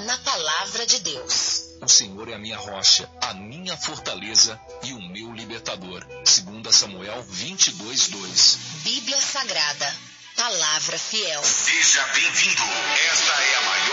na palavra de Deus. O Senhor é a minha rocha, a minha fortaleza e o meu libertador. 2 Samuel 22:2. Bíblia Sagrada, palavra fiel. Seja bem-vindo. Esta é a maior